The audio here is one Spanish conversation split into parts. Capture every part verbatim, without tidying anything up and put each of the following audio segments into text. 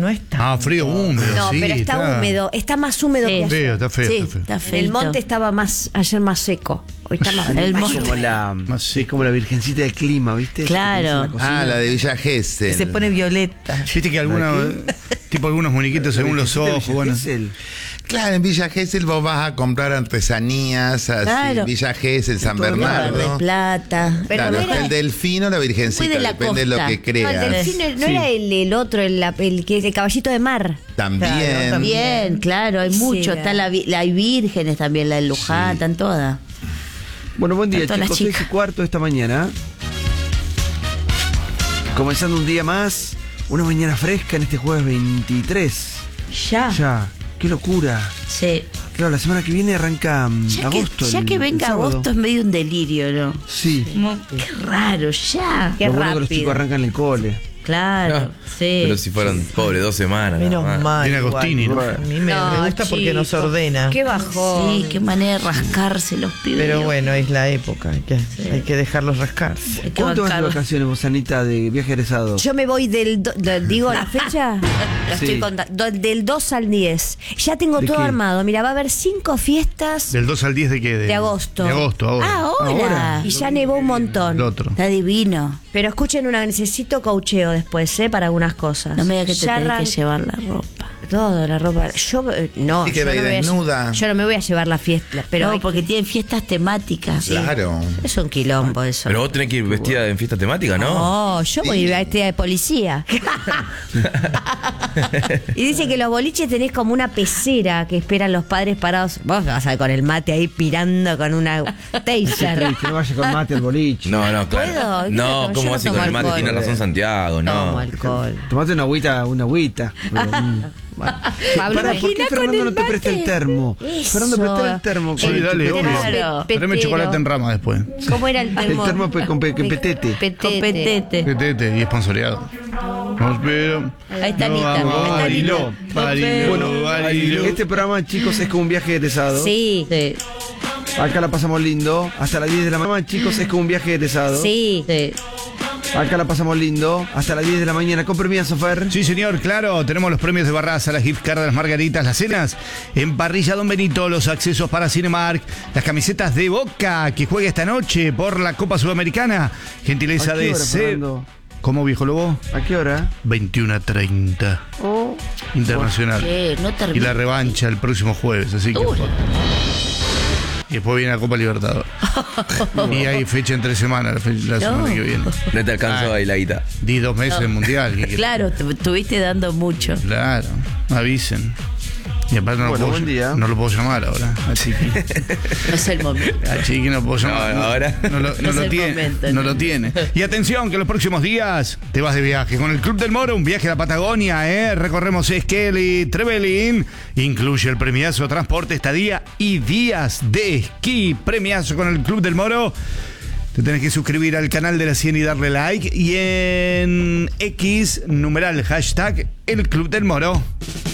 no está. Ah, frío, húmedo. No, sí, pero está, está húmedo. Está más húmedo Sí. que ayer. Feo, está feo, Sí, está feo. está En feito. el monte estaba más ayer más seco. Hoy está más El más monte. húmedo. Como la, Más sí. es como la virgencita del clima, ¿viste? Claro. Ah, la de Villa Gesell. Que se pone violeta. Viste que algunos, tipo algunos muñequitos según los ojos, bueno. Claro, en Villa Gesell vos vas a comprar artesanías, así, Claro. Villa Gesell, San Mar de Bernardo. Plata. Pero Claro, no era- el delfino, la virgencita, Fui de la depende de lo costa. que No, creas. el delfín no Sí. era el, el otro, el, el, que- el caballito de mar. También. Claro, también. Bien, claro, hay Sí, mucho. la- Está la, vi- la hay vírgenes también, la de Luján, están todas. Bueno, buen día, Están todas chicos. las Seis y chicas. cuarto esta mañana. Comenzando un día más. Una mañana fresca en este jueves veintitrés. Ya. Ya. Qué locura. Sí. Claro, la semana que viene arranca mm, Ya, agosto. que, ya el- que el venga sábado. agosto es medio un delirio, ¿no? Sí. Como, qué raro, ya. Qué Lo bueno que los rápido. chicos arrancan el cole. Claro, No, sí. Pero si fueron, pobre, dos semanas. nada Menos más. mal. Tiene igual. Agostini, ¿no? A mí me, No, me gusta porque nos chicos, ordena. Qué bajón. Sí, qué manera de rascarse los pibes. Pero bueno, es la época. Hay que, hay que dejarlos rascarse. Hay que ¿Cuánto vas de bancarlos. vacaciones vos, Anita, de viaje egresado? Yo me voy del, do- de- digo la fecha, la Sí. estoy contando, do- del dos al diez. Ya tengo ¿De todo qué? armado. Mira, va a haber cinco fiestas ¿Del dos al diez de qué? de agosto. De agosto, ahora. Ah, ahora. Ahora. Y ya nevó un montón. El otro. Está divino. Pero escuchen una, necesito caucheo después, ¿eh? Para algunas cosas. No me digas que te Ya tenés que arran- llevar la ropa. Todo, la ropa. Yo, eh, no, Sí, que yo va a no ir me voy a- desnuda. yo no me voy a llevar la fiesta, pero no, hay- porque tienen fiestas temáticas. Claro. es un quilombo eso. Pero vos tenés que ir vestida en fiesta temática, ¿no? No, yo voy vestida de policía. Y dice que los boliches tenés como una pecera que esperan los padres parados. Vos vas a ver con el mate ahí pirando con una taser. Que no vaya con mate al boliche. No, no, ¿Puedo? claro. Yo No, no ¿cómo así tomo con el mate? alcohol. Tiene razón Santiago, no. Tomo alcohol. Tomate una agüita, una agüita. Pero, mm, bueno. Pablo, Pará, ¿por qué imagina con Fernando el no te presta el mate. termo? Eso. Fernando, presta el termo. Sí, con el dale, chupete. obvio. Claro. Pe- Tráeme petero. chocolate en rama después. ¿Cómo era el termo? El termo pe- con pe- con petete. Petete. Competete. Petete y esponsoreado. No espero. Ahí está Anita. vamos, Ahí está Barilo, Anita. Barilo, Bueno, Barilo. este programa, chicos, es como un viaje egresado. Sí, Sí, Acá la pasamos lindo. Hasta las diez de la mañana, chicos, es como un viaje egresado. sí. sí. Acá la pasamos lindo. Hasta las diez de la mañana. Con permiso, Fer. Sí, señor, claro, tenemos los premios de Barraza, las gift cards, las margaritas, las cenas en Parrilla Don Benito, los accesos para Cinemark, las camisetas de Boca que juega esta noche por la Copa Sudamericana, gentileza ¿A qué de hora, C. Fernando? ¿Cómo, viejo lobo? ¿A qué hora? veintiuno a treinta. Oh. Internacional. ¿Qué? No Y termina. la revancha el próximo jueves, así que. Uy. Y después viene la Copa Libertadores. Y hay fecha entre semanas, la, fe- la semana que viene. No te alcanzó ahí la guita. Di dos meses el mundial. ¿qué querés? Claro, te- estuviste dando mucho. Claro, avisen. Y aparte no, Bueno, lo, buen puedo, día. no lo puedo llamar ahora. A Chiqui. No es el momento. A Chiqui no puedo llamar. No, ahora. No, lo, no Es lo el tiene. momento, no ¿no? lo tiene. Y atención, que los próximos días te vas de viaje con el Club del Moro, un viaje a la Patagonia, ¿eh? Recorremos Esquel y Trevelin. Incluye el premiazo transporte, estadía y días de esquí. Premiazo con el Club del Moro. Te tenés que suscribir al canal de la cien y darle like. Y en X, numeral, hashtag, el Club del Moro.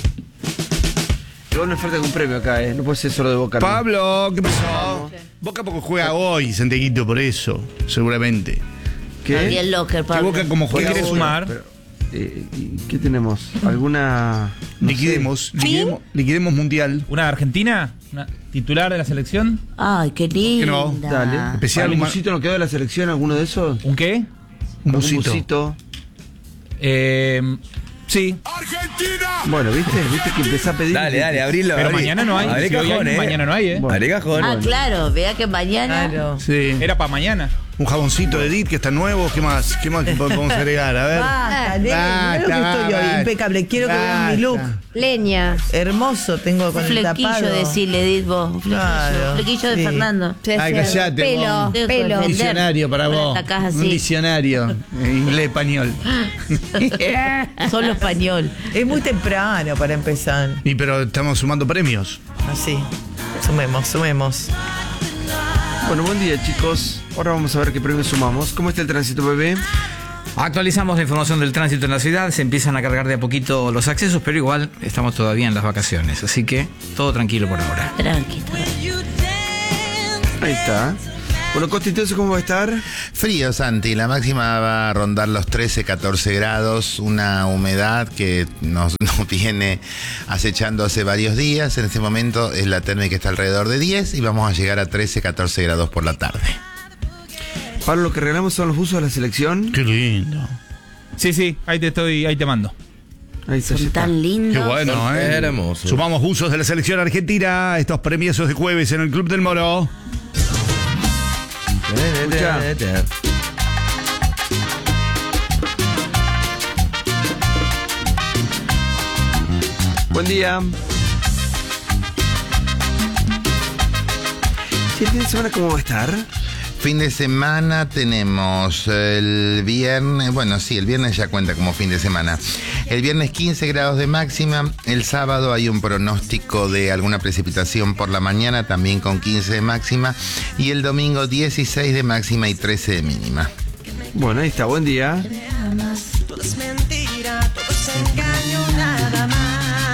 Igual me falta un premio acá, ¿eh? No puede ser solo de Boca. ¿no? Pablo, ¿qué pasó? Boca poco juega hoy, Santiaguito, por eso, seguramente. ¿Qué? Ariel Locker, ¿Qué Pablo. Boca como ¿Qué juega querés hoy? sumar? Pero, eh, ¿y ¿Qué tenemos? ¿Alguna...? no Liquidemos, liquidemos, liquidemos mundial. ¿Una argentina? ¿Una titular de la selección? Ay, qué linda. no? sé? Dale. Especial ¿Algún huma- busito no quedó de la selección? ¿Alguno de esos? ¿Un qué? Un ¿Algún busito. busito? Eh, sí. Bueno, ¿viste? ¿Viste que empezó a pedir? Dale, dale, abrilo. Pero abrí. mañana no hay. Abré Si hoy cajón, hay, eh. mañana no hay, ¿eh? Bueno. Abré cajón. Ah, claro, vea que mañana. Claro. Sí. Era para mañana. Un jaboncito de Edith que está nuevo. ¿Qué más? ¿Qué más que podemos agregar? A ver. Basta, nene, Basta, mirá lo que estoy hoy, basta. impecable. Quiero que vean mi look. Basta. Leña. Hermoso tengo Un con el flequillo, tapado. decirle, Edith, vos. Un flequillo, Claro, un flequillo de sí. Fernando. Ay, callate, Pelo, vos. Dejo de pelo. defender. Diccionario para Ahora vos. atacás así. Un diccionario. eh, Inglés-español. Solo español. Es muy temprano para empezar. Y pero estamos sumando premios. Así. Sumemos, sumemos. Bueno, buen día, chicos. Ahora vamos a ver qué premios sumamos. ¿Cómo está el tránsito, bebé? Actualizamos la información del tránsito en la ciudad, se empiezan a cargar de a poquito los accesos, pero igual estamos todavía en las vacaciones, así que todo tranquilo por ahora. Tranqui. Ahí está. Bueno, Costi, entonces, ¿cómo va a estar? Frío, Santi. La máxima va a rondar los trece, catorce grados. Una humedad que nos, nos viene acechando hace varios días. En este momento es la térmica que está alrededor de diez y vamos a llegar a trece, catorce grados por la tarde. Pablo, lo que regalamos son los buzos de la selección. Qué lindo. Sí, sí, ahí te estoy, ahí te mando. Ahí está, Son ya está. tan lindos. Qué bueno, ¿eh? Hermoso. Sumamos buzos de la selección argentina. Estos premiazos de jueves en el Club del Moro. Escuchá. Buen día. ¿Y el fin de semana cómo va a estar? Fin de semana tenemos el viernes, bueno, sí, el viernes ya cuenta como fin de semana. El viernes quince grados de máxima, el sábado hay un pronóstico de alguna precipitación por la mañana, también con quince de máxima, y el domingo dieciséis de máxima y trece de mínima. Bueno, ahí está, buen día. Todo es mentira, todo es engaño, nada más.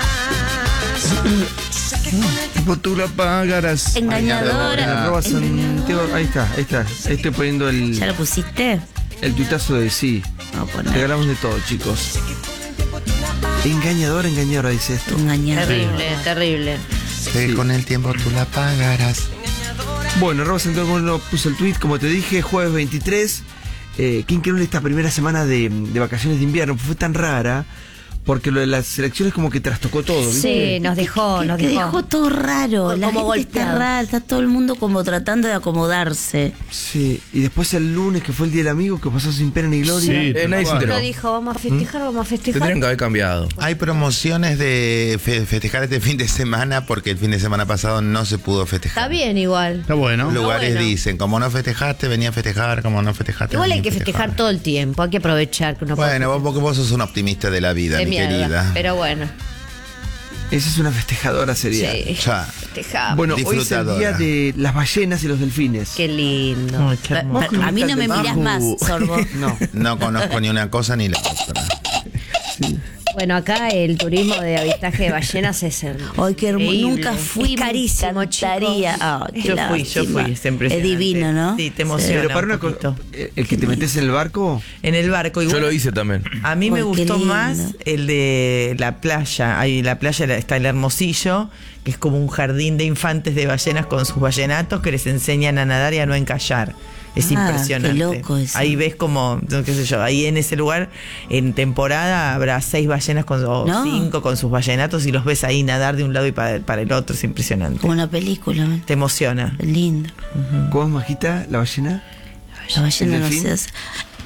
Sé que con el Tipo, tú la pagarás. Engañadora. Arroba Santiago, ahí está, ahí está. Ahí estoy poniendo el, ¿Ya lo pusiste? el tuitazo de sí. Vamos a poner. Regalamos de todo, chicos. Engañadora, engañadora, dice esto. Engañadora. Terrible, terrible. Que Sí. con el tiempo tú la pagarás. Bueno, arroba Santiago no puso el tweet, como te dije, jueves veintitrés. Eh, qué increíble esta primera semana de, de vacaciones de invierno. Fue tan rara porque lo de las elecciones como que trastocó todo, ¿viste? Sí, nos dejó, nos Que dejó. dejó todo raro. La Como gente está golpeado. rara, está todo el mundo como tratando de acomodarse. Sí, y después el lunes, que fue el Día del Amigo, que pasó sin pena ni gloria. Sí, Eh, nadie se tal cual. enteró. Uno dijo, vamos a festejar, vamos a festejar. Tendrían que haber cambiado. Hay promociones de fe- festejar este fin de semana porque el fin de semana pasado no se pudo festejar. Está bien igual. Está bueno. Los lugares bueno. dicen, como no festejaste, venía a festejar, como no festejaste. Igual hay venía que a festejar todo el tiempo, hay que aprovechar que uno Bueno, vos, puede porque vos sos un optimista de la vida, de mi mierda, querida. pero bueno, Esa es una festejadora serial. sí, Ya. festejamos. Bueno, hoy es el Disfrutadora. día de las ballenas y los delfines. Qué lindo. Ay, qué hermoso. A mí no me mirás más, sorbo. No. No conozco ni una cosa ni la otra. Bueno, acá el turismo de avistaje de ballenas es el- Ay, qué hermoso. increíble. Nunca fui. Es carísimo, me encantaría. chicos. Ay, qué Yo fui, yo lástima. fui, es impresionante. Es divino, ¿no? Sí, te emociona Pero para un una cosa, poquito. el que te metes en el barco, En el barco igual. Yo lo hice también. A mí me Ay, qué gustó lindo. más el de la playa. Ahí la playa está el Hermosillo, que es como un jardín de infantes de ballenas con sus ballenatos que les enseñan a nadar y a no encallar. Es Ah, impresionante. qué loco eso. Ahí ves como, no, qué sé yo, ahí en ese lugar, en temporada habrá seis ballenas con, o No. cinco con sus ballenatos y los ves ahí nadar de un lado y para, para el otro. Es impresionante. Como una película. ¿eh? Te emociona. Es lindo. ¿cómo es Majita, la ballena? La ballena ¿El no delfín? se hace.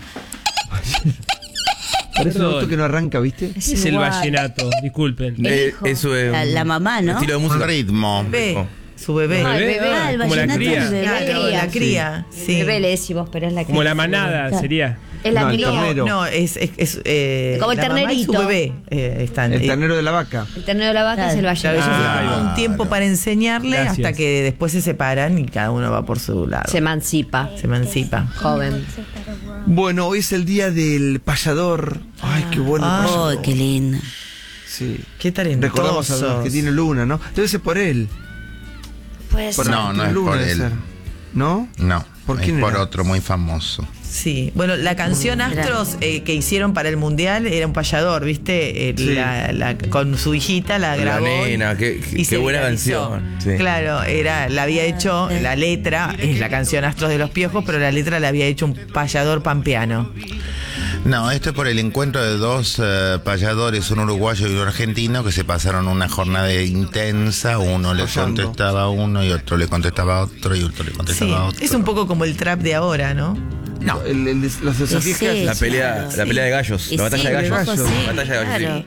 Parece un Perdón. auto que no arranca, ¿viste? ¿Qué es el igual. vallenato? Disculpen. El Eh, hijo. eso es. La, un la mamá, ¿no? Estilo de Un música. ritmo. Bebé, su bebé. ¿Un Ay, bebé? bebé. Ah, el Como la vallenato cría. es bebé. Claro, la cría. Sí. Bebé le decimos, pero es la Como la cría. manada sería. Es la No, el cría. ternero. No, es, es, es, eh, Como el la mamá y ternerito. su bebé eh, están. El eh, ternero de la vaca. El ternero de la vaca Claro. es el Claro, ellos vallenato. se Ah, toman un tiempo para enseñarle Gracias. hasta que después se separan y cada uno va por su lado. Se emancipa. Se emancipa. Joven. Bueno, hoy es el día del payador. Ay, qué bueno el Ay, payador. qué lindo. Sí. Qué talentosos. Recordamos a los que tiene Luna, ¿no? Debe ser por él. Pues Por No, no Arturo es Luna por debe él. ser. ¿No? No, ¿Por es quién por era? otro muy famoso. Sí, bueno, la canción Astros eh, que hicieron para el Mundial era un payador, ¿viste? Eh, Sí. la- la- con su hijita la La grabó. nena, y- qué- y qué se buena viralizó. canción, sí. Claro, era, la había hecho, la letra es la canción Astros de los Piojos, pero la letra la había hecho un payador pampeano. No, esto es por el encuentro de dos eh, payadores, un uruguayo y un argentino, que se pasaron una jornada intensa. Uno le Payando. contestaba a uno y otro le contestaba a otro y otro le Sí, contestaba a otro. es un poco como el trap de ahora, ¿no? No. El, el de- los desafíos que Sí. hace. La pelea, Claro. la pelea de gallos. Y La batalla sí, de gallos. un poco sí, La batalla de gallos, claro.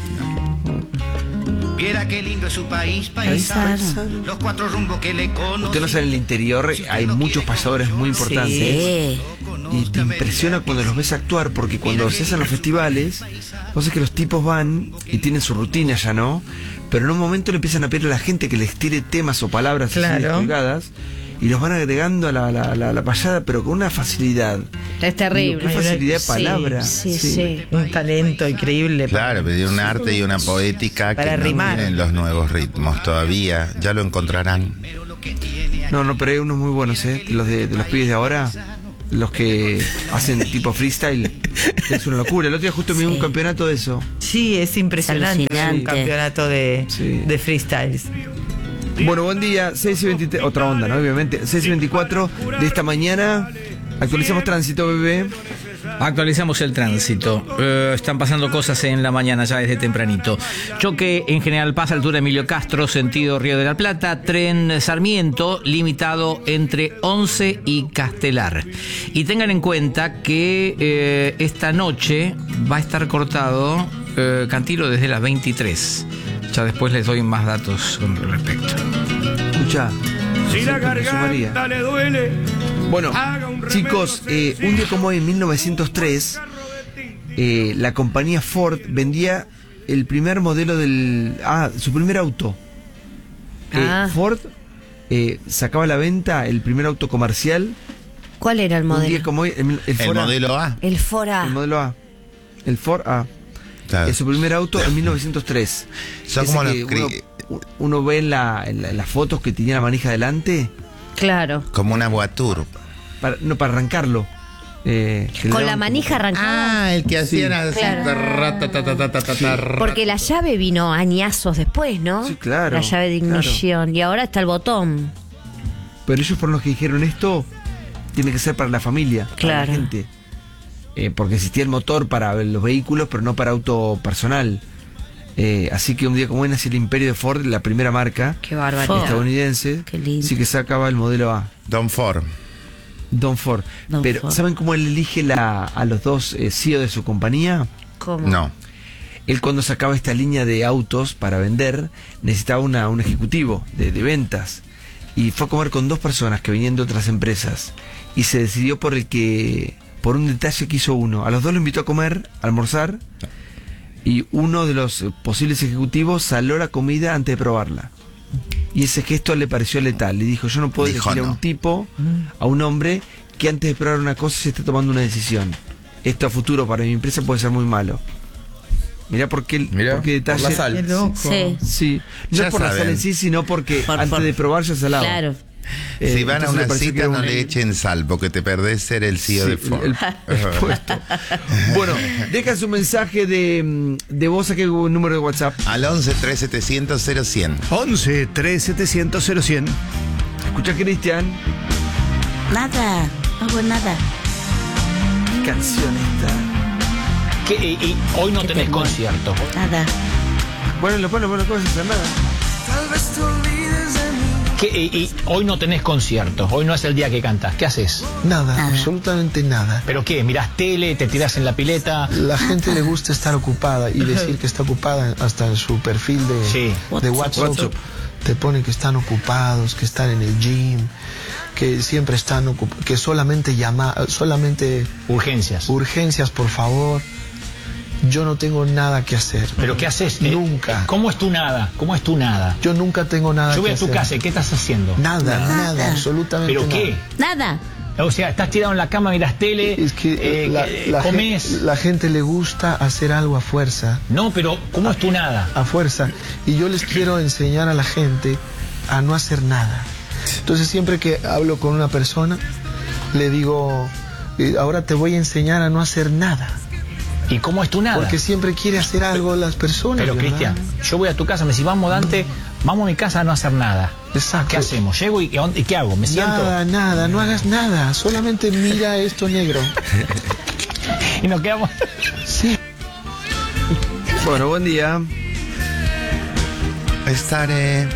sí. Viera qué lindo es su país, Paisano. paisano. Los cuatro rumbos que le conocen. Usted no sabe, en el interior hay muchos payadores muy importantes. Sí. Y te impresiona cuando los ves actuar, porque cuando se hacen los festivales, vos sabés que los tipos van y tienen su rutina ya, ¿no? Pero en un momento le empiezan a pedir a la gente que les tire temas o palabras así Claro. descolgadas y los van agregando a la, la, la, la payada, pero con una facilidad. Es terrible. Digo, qué facilidad de Sí, palabra. Sí, Sí. sí. Un talento increíble. Claro, pero tiene un arte y una poética Para que no rimar. tienen los nuevos ritmos todavía. Ya lo encontrarán. No, no, pero hay unos muy buenos, ¿eh? Los de, de los pibes de ahora, los que hacen tipo freestyle, es una locura. El otro día justo me dio un campeonato de eso. Sí, es impresionante. Un Alucinante. campeonato de, Sí. de freestyles. Bueno, buen día, seis y veintitrés, otra onda, ¿no? Obviamente, seis y veinticuatro de esta mañana. Actualizamos tránsito, bebé. Actualizamos el tránsito. Eh, están pasando cosas en la mañana ya desde tempranito. Choque en General Paz, altura Emilio Castro, sentido Río de la Plata. Tren Sarmiento, limitado entre Once y Castelar. Y tengan en cuenta que eh, esta noche va a estar cortado eh, Cantilo desde las veintitrés. Ya después les doy más datos con respecto. Escucha. Si la garganta le duele. Bueno, chicos, eh, un día como hoy, en mil novecientos tres, eh, la compañía Ford vendía el primer modelo del... Ah, su primer auto. Eh, Ah. Ford eh, sacaba a la venta el primer auto comercial. ¿Cuál era el Un día modelo? como hoy, el, el El Ford A. modelo A. El Fora. El modelo A. El Ford A. Claro. Es su primer auto en mil novecientos tres. Son Ese como los que cri- uno, uno ve en, la- en la- en las fotos que tenía la manija delante, Claro. Como una Voiture. para, no para arrancarlo. Eh, que le Con la daban manija arrancada. Ah, el que hacían así. claro. tarra, ta, ta, ta, ta, ta, ta, ta. Porque la llave vino añazos después, ¿no? Sí, claro, La llave de ignición. Y ahora está el botón. como- Pero ellos fueron los que dijeron esto, tiene que ser para la familia, para Claro. la gente. Eh, porque existía el motor para los vehículos, pero no para auto personal. Eh, así que un día como hoy nació el imperio de Ford, la primera marca Qué barbaridad. estadounidense. Qué lindo. Sí que sacaba el modelo A. Don Ford. Don Ford. Don Pero Ford. ¿saben cómo él elige la, a los dos eh, C E O de su compañía? ¿Cómo? No. Él cuando sacaba esta línea de autos para vender, necesitaba una, un ejecutivo de, de ventas. Y fue a comer con dos personas que venían de otras empresas. Y se decidió por el que, por un detalle que hizo uno. A los dos lo invitó a comer, a almorzar. Y uno de los eh, posibles ejecutivos saló la comida antes de probarla. Y ese gesto le pareció letal. Le dijo, yo no puedo Dijo elegir a no. un tipo, a un hombre, que antes de probar una cosa se está tomando una decisión. Esto a futuro para mi empresa puede ser muy malo. Mirá por qué, Mirá, por qué detalle. por la sal. Qué loco. Sí. Sí, no Ya es por la saben. sal en sí, sino porque Por- antes por- de probar ya salado. Claro. Eh, Si van a entonces una le pareció que cita, era no un- le echen sal, porque te perdés ser el C E O Sí, de Ford. el- el puesto. Bueno, deja su mensaje de, mm, de voz a qué número de WhatsApp. Al once tres setecientos cero cien. once tres setecientos cero cien. Escucha, Cristian. Nada. No hago nada. ¿Qué canción esta? Que, y, y hoy no Qué tenés temor. concierto. Nada. Bueno, bueno, bueno, ¿cómo vas a hacer nada? Que, y, y hoy no tenés concierto. Hoy no es el día que cantas. ¿Qué haces? Nada, Nada. absolutamente nada. ¿Pero qué? ¿Mirás tele? ¿Te tirás en la pileta? La gente le gusta estar ocupada y decir que está ocupada hasta en su perfil de, Sí. de WhatsApp. WhatsApp. Te ponen que están ocupados, que están en el gym, que siempre están ocupados, que solamente llama, solamente Urgencias. urgencias, por favor. Yo no tengo nada que hacer. ¿Pero qué haces? Eh, Nunca. ¿Cómo es tu nada? ¿Cómo es tu nada? Yo nunca tengo nada Yo voy que a tu hacer. casa y ¿qué estás haciendo? Nada, nada, Nada. absolutamente ¿Pero nada. qué? Nada. O sea, estás tirado en la cama, mirás tele, Es que eh, la, eh, la comés. gen- la gente le gusta hacer algo a fuerza. No, pero ¿cómo es tu nada? A fuerza. Y yo les quiero enseñar a la gente a no hacer nada. Entonces siempre que hablo con una persona, le digo, eh, ahora te voy a enseñar a no hacer nada. ¿Y cómo es tu nada? Porque siempre quiere hacer algo las personas. Pero ¿verdad? Cristian, yo voy a tu casa, me decís, vamos Dante, vamos a mi casa a no hacer nada. Exacto. ¿Qué hacemos? Llego y, y ¿qué hago? ¿Me siento? Nada, nada, no hagas nada. Solamente mira esto negro. Y nos quedamos. Sí. Bueno, buen día. Estaré.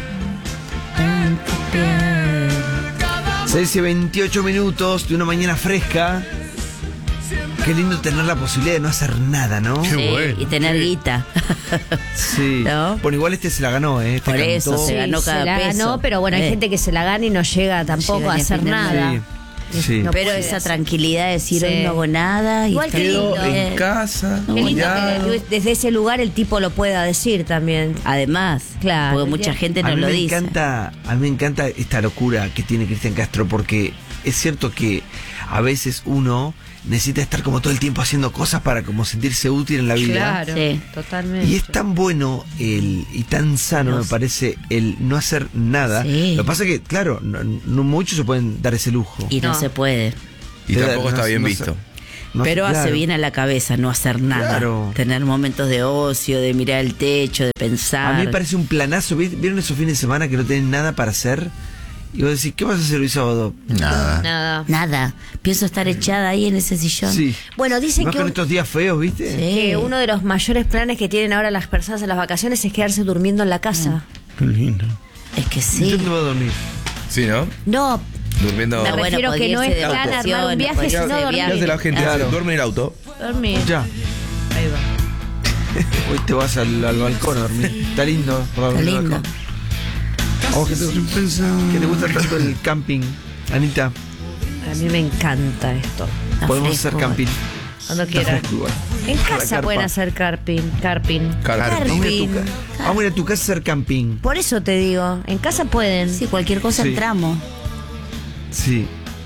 seis y veintiocho minutos de una mañana fresca. Qué lindo tener la posibilidad de no hacer nada, ¿no? Sí, y tener guita. Sí. ¿No? Bueno, igual este se la ganó, ¿eh? Este Por eso cantó. se ganó Sí, cada se la peso. ganó, pero bueno, hay Eh. gente que se la gana y no llega tampoco llega a ni a hacer fin de nada. Sí, sí. No Pero puede esa hacer. tranquilidad de decir, Sí. hoy no hago nada. Y Igual que tranquilo, lindo, eh. En casa. Qué lindo ya. que desde ese lugar el tipo lo pueda decir también. Además, Claro. porque mucha gente A no mí lo me dice. encanta, a mí me encanta esta locura que tiene Cristian Castro, porque es cierto que a veces uno necesita estar como todo el tiempo haciendo cosas para como sentirse útil en la vida. Claro, sí, totalmente. Y es tan bueno el y tan sano, Dios. me parece, el no hacer nada. Sí. Lo que pasa es que, claro, no, no muchos se pueden dar ese lujo. Y no, No. se puede. Y Te da- tampoco no está sé, bien no visto. sé. No sé, Pero hace claro. bien a la cabeza no hacer nada. Claro. Tener momentos de ocio, de mirar el techo, de pensar. A mí me parece un planazo. ¿Vi- ¿Vieron esos fines de semana que no tienen nada para hacer? Y vos decís, ¿qué vas a hacer hoy sábado? Nada. Nada. Nada. Pienso estar echada ahí en ese sillón. Sí. Bueno, dicen Más que, con un- estos días feos, ¿viste? Sí. que uno de los mayores planes que tienen ahora las personas en las vacaciones es quedarse durmiendo en la casa. Qué lindo. Es que ¿Y sí. dónde vas a dormir? Sí, ¿no? No, Durmiendo. me bueno, refiero que podría no irse es de plan armar un vacaciones, viaje, podría sino irse de dormir. ¿Qué hace la gente? Claro. Duerme en el auto. Dormir. Ya. Ahí va. Hoy te vas al, al balcón a dormir. Está lindo. Para Está dormir al lindo. balcón. ¿A vos que te, que te gusta tanto el camping, Anita? A mí me encanta esto. Está Podemos fresco. hacer camping. Cuando Está quieran. fresco igual. En La casa carpa. pueden hacer carping. Carping. Carping. Vamos a ir a tu ca- vamos a ir a tu casa a hacer camping. Por eso te digo, en casa pueden. Sí, cualquier cosa Sí. entramos. Sí.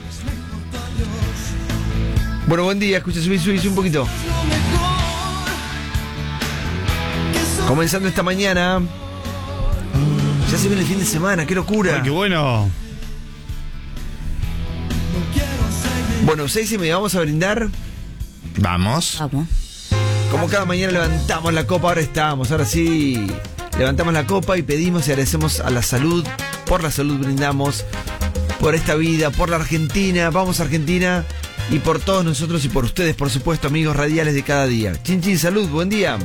Bueno, buen día. Escucha, subí, subí, subí un poquito. Comenzando esta mañana. Ya se viene el fin de semana, qué locura. Ay, qué bueno. Bueno, seis y media, vamos a brindar. Vamos. Vamos. Como cada mañana levantamos la copa, ahora estamos, ahora sí. Levantamos la copa y pedimos y agradecemos a la salud. Por la salud brindamos. Por esta vida, por la Argentina. Vamos a Argentina. Y por todos nosotros y por ustedes, por supuesto, amigos radiales de cada día. Chin, chin, salud, buen día.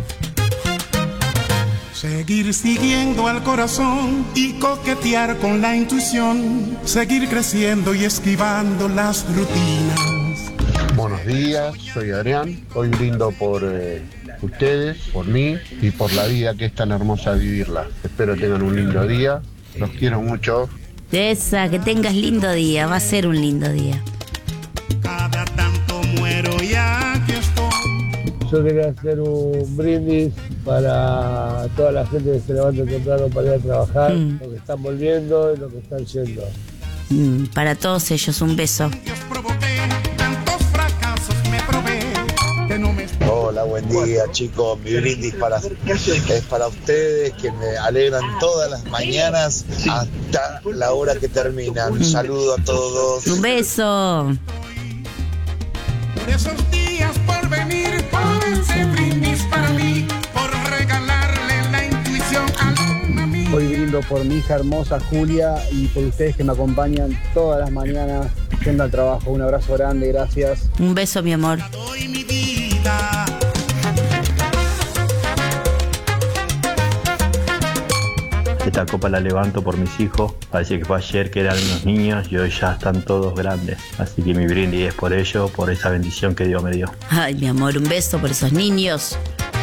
Seguir siguiendo al corazón y coquetear con la intuición. Seguir creciendo y esquivando las rutinas. Buenos días, soy Adrián. Hoy brindo por eh, ustedes, por mí y por la vida que es tan hermosa vivirla. Espero tengan un lindo día. Los quiero mucho. Esa, que tengas lindo día. Va a ser un lindo día. Cada tanto muero y aquí estoy. Yo quería hacer un brindis para toda la gente que se levanta temprano para ir a trabajar, Mm. lo que están volviendo y lo que están yendo. Mm, para todos ellos, un beso. Tantos fracasos me probé que no me Hola, buen día chicos, mi brindis para, es para ustedes que me alegran todas las mañanas hasta la hora que terminan. Un saludo a todos. Un beso. por esos días por venir, por ese brindis para mí, por regalarle la intuición al alma mía. Hoy brindo por mi hija hermosa Julia y por ustedes que me acompañan todas las mañanas yendo al trabajo. Un abrazo grande, gracias. Un beso, mi amor. Doy mi vida. Esta copa la levanto por mis hijos. Parece que fue ayer que eran unos niños y hoy ya están todos grandes. Así que mi brindis es por ello, por esa bendición que Dios me dio. Ay, mi amor, un beso por esos niños.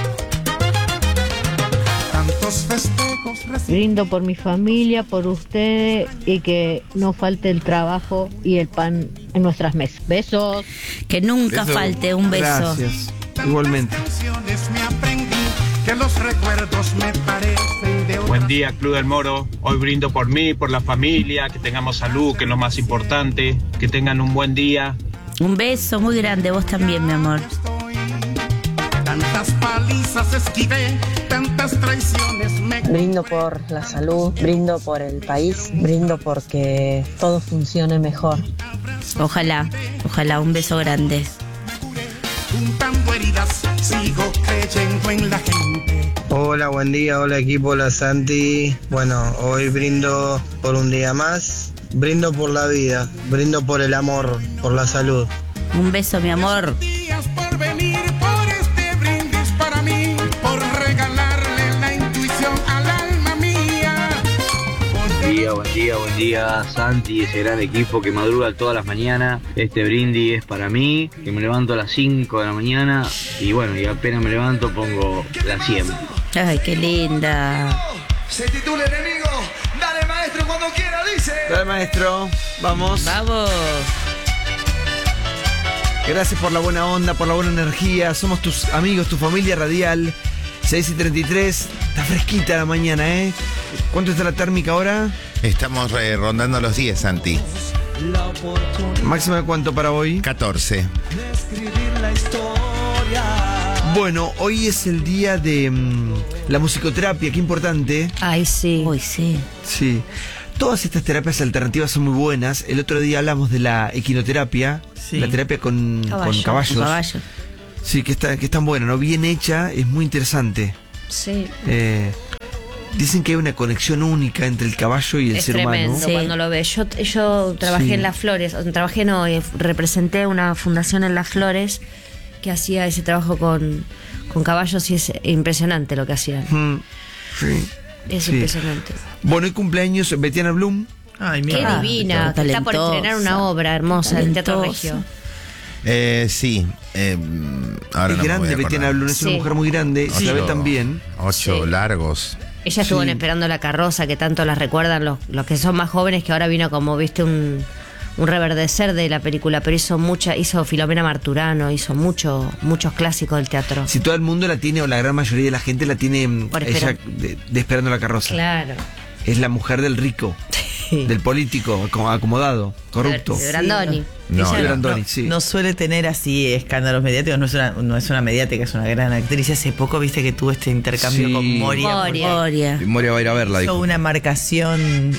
Tantos festejos recién. Brindo por mi familia, por ustedes y que no falte el trabajo y el pan en nuestras mesas. Besos. Que nunca Beso. falte un beso. Gracias. Igualmente. Canciones me aprendí que los recuerdos me parecen de Buen día, Club del Moro. Hoy brindo por mí, por la familia, que tengamos salud, que es lo más importante, que tengan un buen día. Un beso muy grande, vos también, mi amor. Tantas palizas esquivé, tantas traiciones me... Brindo por la salud, brindo por el país, brindo porque todo funcione mejor. Ojalá, ojalá, un beso grande. Juntando heridas, sigo creyendo en la gente. Hola, buen día, hola equipo, hola Santi. Bueno, hoy brindo por un día más, brindo por la vida, brindo por el amor, por la salud. Un beso, mi amor. Días por venir, por este brindis para mí, por regalarle la intuición al alma mía. Buen día, buen día, buen día, Santi, ese gran equipo que madruga todas las mañanas. Este brindis es para mí, que me levanto a las cinco de la mañana y bueno, y apenas me levanto pongo la cien. Ay, qué linda. Se titula Enemigo. Dale, maestro, cuando quiera, dice. Dale, maestro. Vamos. Vamos. Gracias por la buena onda, por la buena energía. Somos tus amigos, tu familia radial. seis y treinta y tres. Está fresquita la mañana, ¿eh? ¿Cuánto está la térmica ahora? Estamos eh, rondando los diez, Santi. ¿Máxima de cuánto para hoy? catorce. Bueno, hoy es el día de mm, la musicoterapia, qué importante. Ay, sí. Uy, sí. Sí. Todas estas terapias alternativas son muy buenas. El otro día hablamos de la equinoterapia, Sí. la terapia con, Caballo. con caballos. Un caballo. Sí, que está, que es tan buena, ¿no? Bien hecha, es muy interesante. Sí. Eh, dicen que hay una conexión única entre el caballo y el Es ser tremendo humano. Sí. cuando lo ves. Yo, yo trabajé Sí. en Las Flores, o, trabajé no, eh, representé una fundación en Las Flores que hacía ese trabajo con, con caballos y es impresionante lo que hacían. Mm, sí. Es Sí. impresionante. Bueno, hoy cumpleaños Betiana Blum. Ay, Qué mira. divina, que está por talentosa, estrenar una obra hermosa en el Teatro talentosa. Regio. Eh, sí. eh, ahora Es no me grande voy a Betiana acordar. Blum, es una Sí. mujer muy grande, se la ve Ocho- también. Ocho Sí. largos. Ella estuvo en Sí. Esperando la Carroza, que tanto la recuerdan los, los que son más jóvenes, que ahora vino como, viste, un, un reverdecer de la película, pero hizo mucha, hizo Filomena Marturano, hizo mucho, muchos clásicos del teatro. Si todo el mundo la tiene, o la gran mayoría de la gente la tiene, mm, Por ella Esperando. de, de Esperando la Carroza. Claro. Es la mujer del rico, del político, como acomodado, corrupto. De Brandoni. No, Ella no, era Brandoni, No, sí. no suele tener así escándalos mediáticos, no es una, no es una mediática, es una gran actriz. Hace poco viste que tuvo este intercambio Sí. con Moria. Moria. Moria. Y Moria va a ir a verla, Hizo dijo. una marcación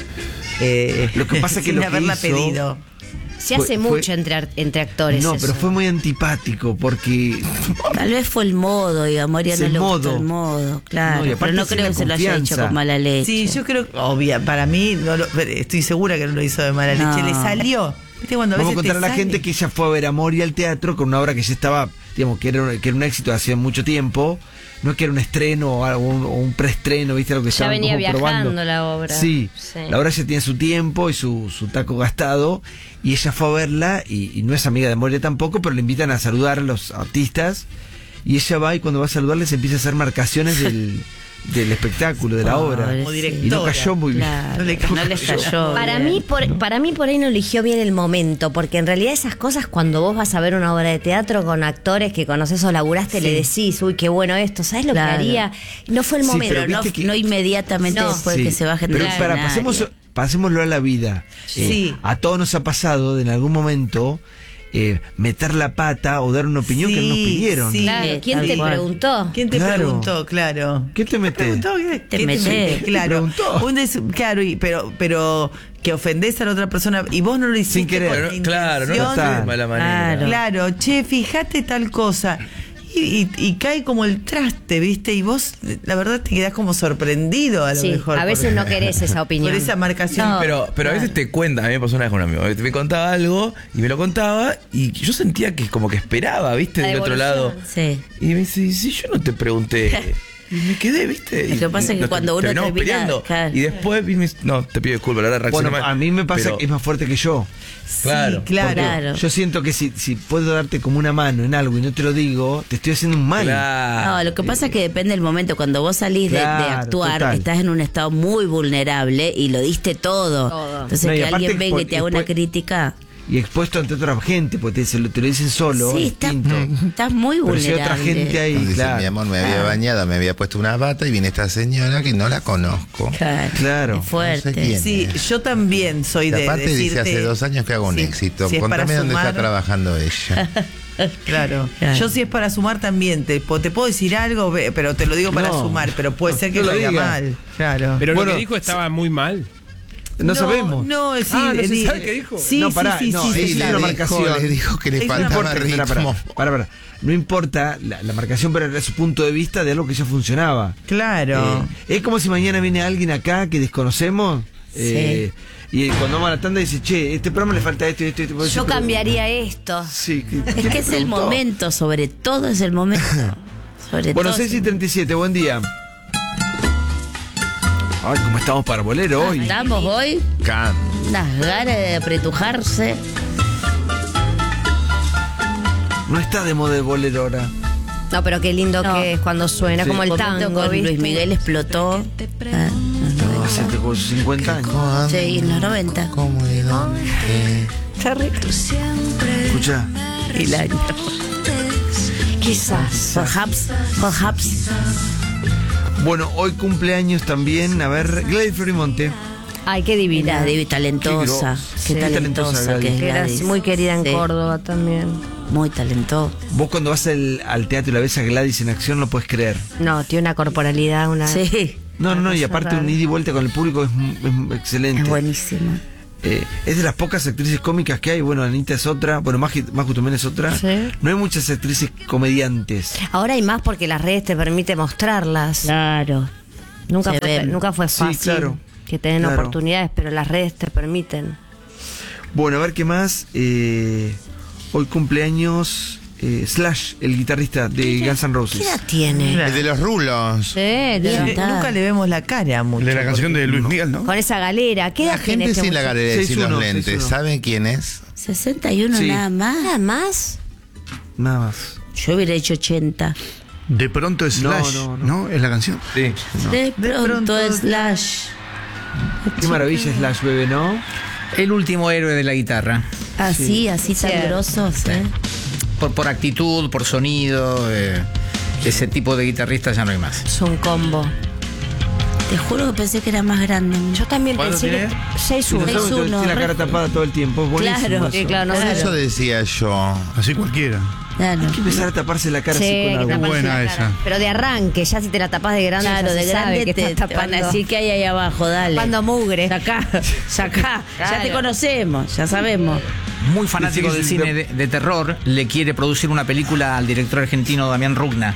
eh, Lo que pasa es que sin lo que haberla hizo- pedido. Se Fue- hace fue- mucho entre, ar- entre actores. No, eso. pero fue muy antipático porque Tal vez fue el modo, y a Moria Es no el le gustó modo. el modo, claro. No, y aparte pero no sin creo la que se lo haya confianza. hecho con mala leche. Sí, yo creo, obvia, para mí, no lo- estoy segura que no lo hizo de mala No. leche. Le salió. ¿Viste cuando a vamos a veces contar a te la sale? gente que ella fue a ver a Moria al teatro con una obra que ya estaba, digamos, que era, que era un éxito hace mucho tiempo. No es que era un estreno o algo, un, o un preestreno, ¿viste? Lo que Ya estaban venía como viajando probando. la obra. Sí, Sí. la obra ya tiene su tiempo y su, su taco gastado. Y ella fue a verla y, y no es amiga de Moria tampoco, pero le invitan a saludar a los artistas. Y ella va y cuando va a saludarles empieza a hacer marcaciones del, del espectáculo, de la Pobre, obra. Como sí. directora. Y no cayó muy bien. Claro, No le cayó. no le cayó Para bien. mí, por, para mí por ahí no eligió bien el momento, porque en realidad esas cosas cuando vos vas a ver una obra de teatro con actores que conoces o laburaste, le decís, uy, qué bueno esto, ¿sabes lo Claro. que haría? No fue el Sí, momento. pero No, viste que- no inmediatamente No. después Sí, que se baje del pero para, escenario. pasemos, pasémoslo a la vida. Sí. Eh, a todos nos ha pasado de en algún momento eh, meter la pata o dar una opinión que no nos Sí, pidieron. sí. Claro, ¿quién tal te cual. preguntó? ¿Quién te Claro. preguntó? Claro. ¿Qué te metes? preguntó? ¿Qué, Te qué metés. metés? Claro. preguntó. Un des- claro, y, pero, pero que ofendés a la otra persona y vos no lo hiciste Sin querer. con Pero la no- claro, no intención. está de mala manera. Claro. Claro, che, fíjate tal cosa. Y, y- y cae como el traste, ¿viste? Y vos, la verdad, te quedás como sorprendido a lo Sí, mejor. a veces por- no querés esa opinión. Por esa marcación. No. Pero, pero a veces te cuentan, a mí me pasó una vez con un amigo, me contaba algo y me lo contaba y yo sentía que como que esperaba, ¿viste? La Del otro lado. devolución. Sí. Y me dice, si yo no te pregunté. Y me quedé, ¿viste? Lo Y que pasa es que nos cuando uno terminamos termina, peleando. claro. Y después, y me- no, te pido disculpas, la verdad reaccioné Bueno, mal. a mí me pasa Pero- que es más fuerte que yo. Claro. Sí, claro. Claro. Yo siento que si, si puedo darte como una mano en algo y no te lo digo, te estoy haciendo un mal. Claro. No, lo que pasa es que depende del momento. Cuando vos salís de- de, Claro, actuar, total. estás en un estado muy vulnerable y lo diste todo. Todo. Entonces, No, y que aparte alguien venga y por- te haga una después- crítica. Y expuesto ante otra gente, porque te, se lo- te lo dicen solo. Sí, estás, distinto. estás muy Pero si vulnerable. hay otra gente ahí, Dice, claro. mi amor, me había bañado, me había puesto una bata y viene esta señora que no la conozco. Claro. Claro. Es fuerte. No sé quién. Sí, yo también soy Y de aparte dice, decirte... hace dos años que hago un Sí, éxito. si es para Contame dónde está sumar- trabajando ella. Claro. Claro. Yo si es para sumar también, te, po- te puedo decir algo, ve- pero te lo digo para No. sumar, pero puede ser que No lo vaya diga. mal. Claro. Pero Bueno, lo que dijo estaba muy mal. No, sabemos. No, sí, Ah, ¿no se di- sabe qué dijo? Sí, No, sí, pará, sí, no, sí, es sí, una sí. le marcación. dijo, le dijo que le Es- no faltaba importa, ritmo. pará, pará, pará, pará. No importa la, la marcación, pero era su punto de vista de algo que ya funcionaba. Claro. Eh, es como si mañana viene alguien acá que desconocemos. eh, y cuando vamos a la tanda dice, che, este programa le falta esto y esto. y esto. Vos decís, Yo pero- cambiaría esto. Sí, ¿qué- Es qué que te es el preguntó? momento, sobre todo es el momento. Sobre Bueno, todo. seis y treinta y siete, buen día. Ay, cómo estamos para bolero hoy. Estamos hoy, Can. unas ganas de apretujarse. No está de moda el bolero ahora. No, pero qué lindo No. que es cuando suena, Sí. como el Momento tango, con ¿viste? Luis Miguel explotó. Ah, No, hace como cincuenta años. sí, en los noventa. ¿Cómo y dónde? Está rico. Escucha. El año. Quizás. Perhaps, perhaps. Bueno, hoy cumpleaños también, a ver, Gladys Florimonte. Ay, qué divina. Era divi- talentosa. Qué Qué gro- sí, talentosa talentosa, que es Gladys. Que era Gladys. muy querida en Sí, Córdoba también. muy talentosa. Vos cuando vas al, al teatro y la ves a Gladys en acción no puedes creer. No, tiene una corporalidad, una... Sí, No, no, no, y cosa aparte rara. un ida y vuelta con el público es, es excelente. es buenísima. Eh, es de las pocas actrices cómicas que hay. Bueno, Anita es otra. Bueno, Maju Maju también es otra. Sí. No hay muchas actrices comediantes. Ahora hay más porque las redes te permiten mostrarlas. Claro. Nunca Se fue, ven. nunca fue Sí, fácil claro. que te den Claro. oportunidades, pero las redes te permiten. Bueno, a ver qué más. Eh, hoy cumpleaños eh, Slash, el guitarrista de Guns N' Roses. ¿Qué edad tiene? El de los rulos. Sí, de Bien. la- Eh, Nunca le vemos la cara mucho. De la canción de Luis Miguel, ¿no? con esa galera. ¿Qué La edad tiene gente este sin la muchacho? galera y sin seis uno, los seis lentes. uno. ¿Saben quién es? sesenta y uno Sí. nada más. Nada más. Nada más. Yo hubiera hecho ochenta. De pronto Slash, No, ¿no? no, no. Es la canción. Sí. De pronto, pronto, Slash. Qué maravilla Slash, bebé, ¿no? El último héroe de la guitarra. Así, así tan Cierto. grosos, ¿eh? Por, por actitud, por sonido. eh, ese tipo de guitarrista ya no hay más. Es un combo. Te juro que pensé que era más grande. Yo también ¿Cuánto pensé tiene? que seis Sí, no uno. sabe, seis uno, tiene la cara re- tapada todo el tiempo. Es buenísimo Claro, eso. Sí, claro, no Por sé. eso decía yo. Así cualquiera. Claro. Hay que empezar a taparse la cara Sí, así hay que con agua. taparse buena la cara. esa. Pero de arranque, ya si te la tapas de grande, Claro, ya de se sabe grande que te, estás te van a tapando. decir que hay ahí abajo, dale. Tapando mugre. Sacá, sacá. Ya te Claro. conocemos, ya sabemos. Muy fanático Sí, del sí, cine sí. de, de terror, le quiere producir una película al director argentino Damián Rugna,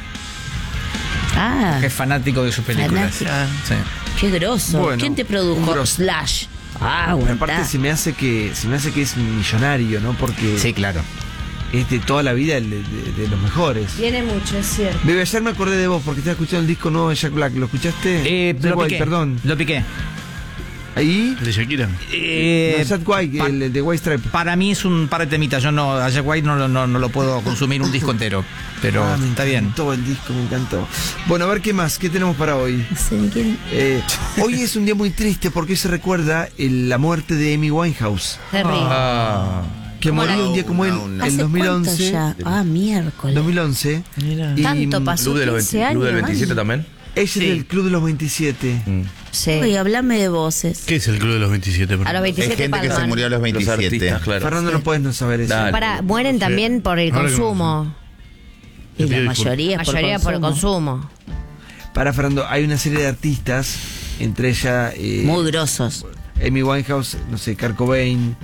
Ah, que es fanático de sus películas. Fanático. Sí. qué grosso. Bueno, ¿Quién te un produjo? grosso. Slash. Ah, Pero aguantá. aparte se me hace que se me hace que es millonario, ¿no? Porque Sí, claro. es de toda la vida el de, de- de los mejores. Tiene mucho, es cierto. Bebé, ayer me acordé de vos porque estaba escuchando el disco nuevo de Jack Black. ¿Lo escuchaste? Eh, Jack lo White, piqué. perdón. Lo piqué. Ahí. El de Shakira. Eh, No, Jack White, pa- el, el de White Stripe. Para mí es un par de temitas. Yo no, a Jack White no, lo- no, no lo puedo consumir un disco entero. Pero Ah, me está bien. encantó el disco, me encantó. Bueno, a ver qué más, qué tenemos para hoy. No sé ni quién. Eh, hoy es un día muy triste porque se recuerda el- la muerte de Amy Winehouse, Terrible. Ah. que murió un día como en, no, no. en ¿Hace dos mil cuánto once. ya? Ah, miércoles. dos mil once. Mira. Y, Tanto mm, pasó. Club de los quince veinte- Club del años, veintisiete man. también. Ella es del Club de los veintisiete. Sí. Oye, hablame de voces. ¿Qué es el Club de los veintisiete? A los Hay veintisiete gente que se palman. murió a los Los veintisiete. artistas, claro. Fernando, no puedes no saber eso. Dale. Para, mueren también por el Ahora que consumo. Y la pido mayoría, La es por mayoría por el consumo. consumo. Para Fernando, hay una serie de artistas, entre ellas eh, Muy grosos. Amy Winehouse, no sé, Kurt Cobain,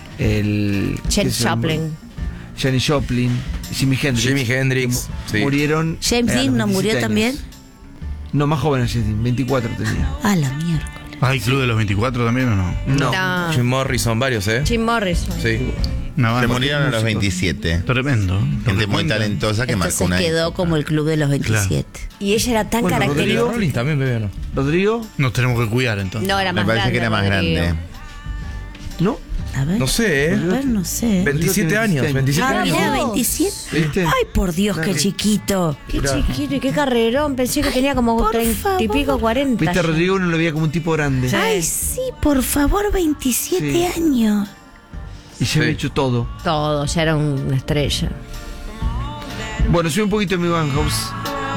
el Janis qué sé yo, Joplin. Janis Joplin, Jimi Hendrix. Jimi Hendrix, que mu- sí. Murieron. James eh, a los Dean no veintisiete murió años. también. No, más joven James Dean, veinticuatro tenía. Ah, la mierda. ¿Hay Club de los veinticuatro también o no? No. No. Jim Morrison, varios, ¿eh? Jim Morrison. Sí. Una Se banda. murieron a los veintisiete. Tremendo. Lo Gente que muy cuentan. talentosa que marcó Entonces una quedó época. como el club de los veintisiete. Y ella era tan Bueno, característica. Rodrigo. Rolling también, bebé, ¿o no? ¿Rodrigo? Nos tenemos que cuidar entonces. No, era Me más parece grande. que era más Rodrigo. grande. ¿No? A ver. No sé, A ¿eh? ver, no sé. veintisiete años, veintisiete Ah, años. era veintisiete. ¿Viste? Ay, por Dios, qué Dale. chiquito. Qué chiquito y qué carrerón. Pensé que tenía como Por treinta y favor. pico, cuarenta. ¿Viste a Rodrigo? Uno lo veía como un tipo grande. Ay, sí, por favor, veintisiete Sí. años. Y ya había Sí. hecho todo. Todo, ya era una estrella. Bueno, sube un poquito Amy Winehouse.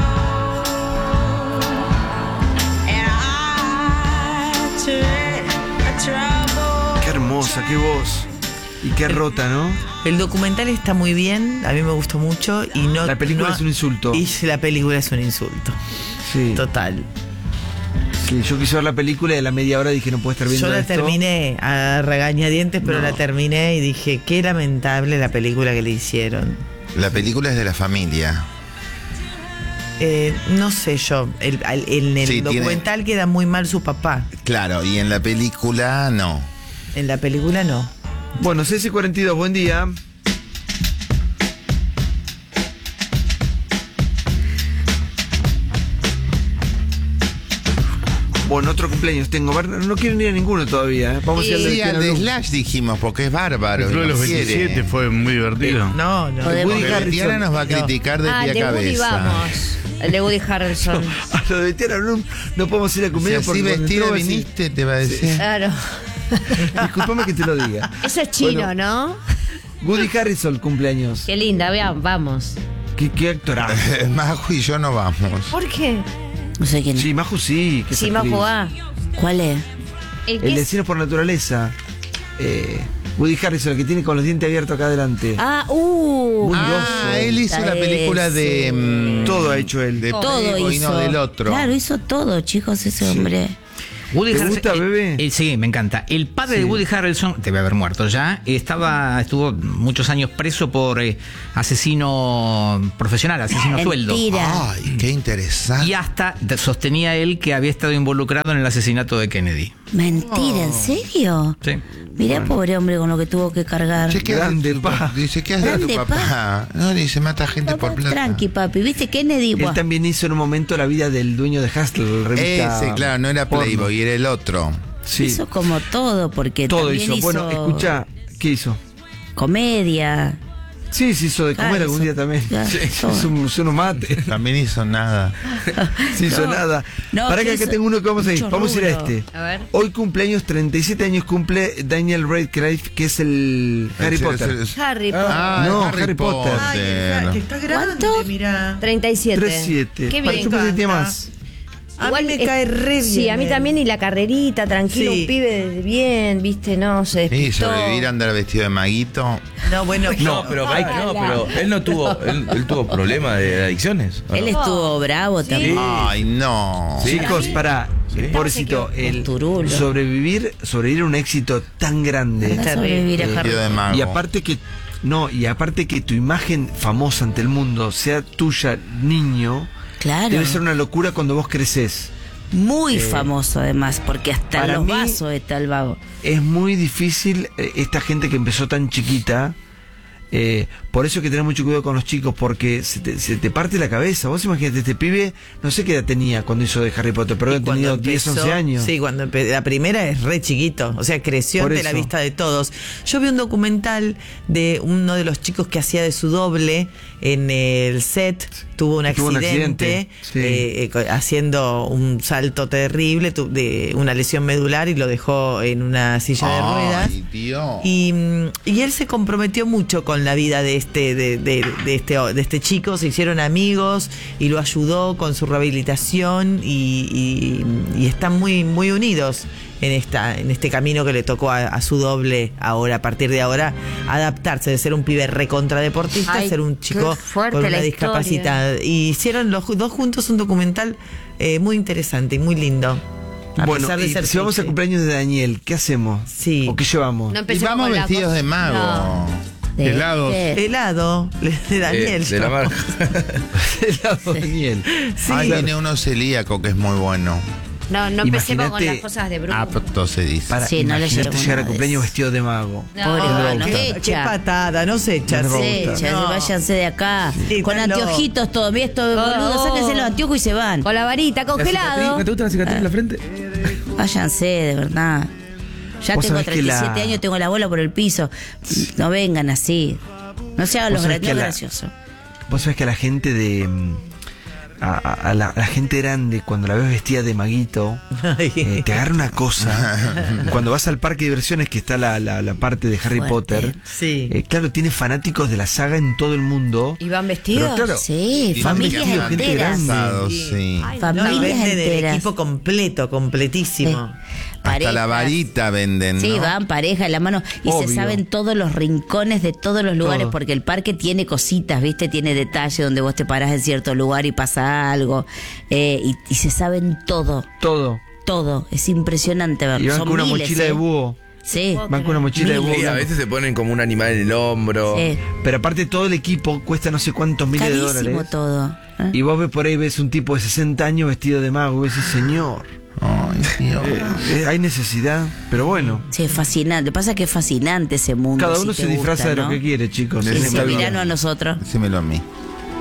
Qué hermosa, qué voz. Y qué rota, ¿no? El documental está muy bien, a mí me gustó mucho y no. La película no- es un insulto. Y la película es un insulto. Sí. Total. Sí, yo quise ver la película y a la media hora dije no puedo estar viendo Yo la esto. terminé a regañadientes, pero No. la terminé y dije, qué lamentable la película que le hicieron. La película es de la familia. Eh, no sé yo, el, al- en el Sí, tiene- documental queda muy mal su papá, Claro, y en la película no. en la película no. Bueno, C S cuarenta y dos, buen día. Bueno, otro cumpleaños tengo. Ver- No quieren ir a ninguno todavía. ¿eh? Vamos a ir al de Sí, Cristiano al de Blum. Slash dijimos, porque es bárbaro. El Club de y los nos quiere. veintisiete fue muy divertido. No, no. Podemos- Woody Porque Harrelson. Betiana nos va a criticar de Ah, pie el a de Woody cabeza. vamos. El de Woody Harrelson. A lo de Tiana Blum no podemos ir a Si cumpleaños así porque cuando vestida entró va a decir, viniste, te va a decir. Claro. disculpame que te lo diga. Eso es chino, Bueno. ¿no? Woody Harrison cumpleaños. Qué linda, vean, vamos. ¿Qué, qué actorazo? Maju y yo no vamos. ¿Por qué? No sé quién es. Sí, Maju sí. que es Sí, actriz. Majo va. ¿Cuál es? ¿El El qué es? Destino por Naturaleza. Eh, Woody Harrelson, el que tiene con los dientes abiertos acá adelante. Ah, uh. Muy Ah, groso. él hizo la película de... mm, Todo ha hecho él. de Todo Playboy, hizo. no del otro. Claro, hizo todo, chicos, ese hombre. Woody ¿Te Harrelson- gusta, eh, bebé? eh, sí, me encanta. El padre Sí. de Woody Harrelson, debe haber muerto ya, estaba, estuvo muchos años preso por eh, asesino profesional, asesino a sueldo. Mentira. Ay, qué interesante. Y hasta de- sostenía él que había estado involucrado en el asesinato de Kennedy. Mentira, ¿en serio? Sí. Mirá, pobre hombre, con lo que tuvo que cargar. Che, ¿qué Grande, hace tu pa. pa- Dice, ¿qué hace tu Grande, papá? No, dice, mata gente por plata. Tranqui, papi. ¿Viste Kennedy? Él Buah. también hizo en un momento la vida del dueño de Hustle, la revista Ese, claro, no era porno. Playboy, era el otro. Sí, Hizo como todo, porque todo también hizo. hizo, Bueno, escucha, ¿qué hizo? comedia. Sí, se hizo de comer Claro, algún hizo- día también. claro, Sí, todo. hizo, un- hizo unos mates. También hizo nada. Se hizo No, nada. no, Para que que acá eso- tengo uno que vamos a ir. mucho Vamos a ir a rubro. este. A ver. Hoy cumpleaños, treinta y siete años cumple Daniel Radcliffe, que es el Harry El- Potter. el- el- Harry Potter. Ah, No, Harry, Harry Potter. Ay, que está grande, ¿Cuánto? mirá. treinta y siete. tres siete. Qué Para- bien. Yo pensé que tenía encanta. más. A Igual mí me es- cae re bien. Sí, a mí él. también, y la carrerita, tranquilo, Sí. un pibe de bien, viste, no, se Sí, despistó. sobrevivir a andar vestido de maguito. No, bueno, No, pero, Ay, pará, no, carajo. pero él no tuvo, él, él tuvo problemas de adicciones. ¿o Él no? estuvo bravo también. Ay, no. Chicos, para, Sí. pobrecito, el Turulo. sobrevivir, sobrevivir a un éxito tan grande. Anda a sobrevivir a Harry Vestido de mago. Y aparte que no, y aparte que tu imagen famosa ante el mundo sea tuya, niño, Claro. debe ser una locura cuando vos creces. Muy Eh, famoso además, porque hasta para en los mí- vasos está el vago. Es muy difícil eh, esta gente que empezó tan chiquita. Eh, por eso hay que tener mucho cuidado con los chicos, porque se te, se te parte la cabeza. Vos imagínate, este pibe, no sé qué edad tenía cuando hizo de Harry Potter, pero Y había cuando tenido diez, empezó- once años. Sí, cuando empe- la primera es re chiquito, o sea, creció Por ante la eso. vista de todos. Yo vi un documental de uno de los chicos que hacía de su doble en el set, tuvo un Tuvo un accidente, accidente, sí. eh, eh, co- haciendo un salto terrible, tu- de una lesión medular y lo dejó en una silla de ruedas. Ay, Dios. Y, mm, y él se comprometió mucho con la vida de este, de, de- de este, de este chico, se hicieron amigos y lo ayudó con su rehabilitación y, y- y están muy, muy unidos en esta, en este camino que le tocó a, a su doble ahora, a partir de ahora, adaptarse de ser un pibe recontradeportista a Ay, ser un qué chico fuerte con la una historia. discapacidad. Y hicieron los dos juntos un documental eh, muy interesante y muy lindo. A Bueno, pesar de y ser si vamos al cliché. cumpleaños de Daniel, ¿qué hacemos? Sí. ¿O qué llevamos? No Y empecemos vamos con la vestidos cosa- de mago. No. ¿De Helados. qué? Helado de Daniel. Eh, de la yo. marca. Helado Daniel. Sí. Ay, tiene uno celíaco que es muy bueno. No, no empecemos con Imagínate- las cosas de Bruno. Apto se dice. Para, Sí, no le imagínate llegó llegar nada a de cumpleaños eso. vestido de mago. No, Pobre no, Bruno, no. Qué, qué echa. patada, no se echa. No sí, me gusta. Echa, no. váyanse de acá. Sí, con están anteojitos todo. Mira esto, boludo, Oh. sáquense los anteojos y se van. Con la varita, ¿La cicatriz? congelado. ¿No te gusta la cicatriz en la frente? Váyanse, de verdad. Ya Vos tengo sabés que treinta y siete la- años, tengo la bola por el piso. No vengan así. No se hagan Vos los sabés gra- que no la- graciosos. Vos sabés que a la gente de. mm, A, a- a la, a la gente grande, cuando la ves vestida de maguito, eh, te agarra una cosa. Cuando vas al parque de diversiones, que está la, la, la parte de Harry Fuerte. Potter, Sí. eh, claro, tiene fanáticos de la saga en todo el mundo. ¿Y van vestidos? Pero claro, Sí, Y familias van vestidos gente enteras. grande. Sí. Ay, No, Familias venden el enteras. equipo completo, completísimo. Hasta la Parejas. varita venden, Sí, ¿no? van pareja en la mano y Obvio. se saben todos los rincones de todos los lugares, Todo. porque el parque tiene cositas, ¿viste? Tiene detalles donde vos te parás en cierto lugar y pasa algo. eh, y, y se saben todo, todo. todo. Es impresionante verlo. Y van Son con una miles, mochila ¿eh? de búho. Sí. Van con una mochila de búho. Sí, a blanco. veces se ponen como un animal en el hombro. Sí. Pero aparte, todo el equipo cuesta no sé cuántos miles de Carísimo dólares. todo. ¿eh? Y vos ves por ahí, ves un tipo de sesenta años vestido de mago. Y vos decís, señor, Ay, Dios. eh, eh, hay necesidad. Pero bueno, Sí, es fascinante. Lo que pasa es que es fascinante ese mundo. cada si uno te se disfraza gusta, de lo ¿no? que quiere, chicos. Sí, en sí, esta vida. miranos a nosotros. Decímelo a mí.